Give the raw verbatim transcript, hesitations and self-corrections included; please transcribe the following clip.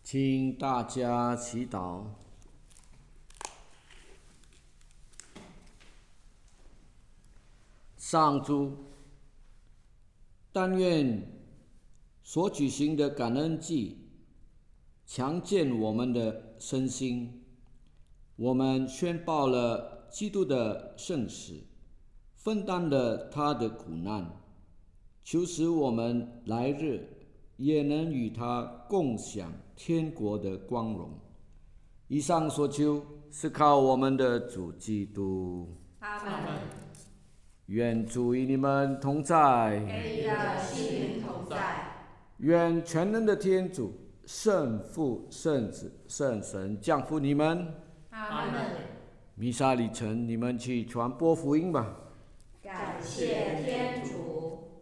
请大家祈祷。上主，但愿所举行的感恩祭强健我们的身心。我们宣报了基督的圣死，分担了他的苦难，求使我们来日也能与他共享天国的光荣。以上所求是靠我们的主基督。 阿们。 愿主与你们同在， 跟你的心灵同在。 愿全能的天主、圣父、圣子、圣神降福你们。 阿们。 弥撒礼成，你们去传播福音吧。 感谢天主。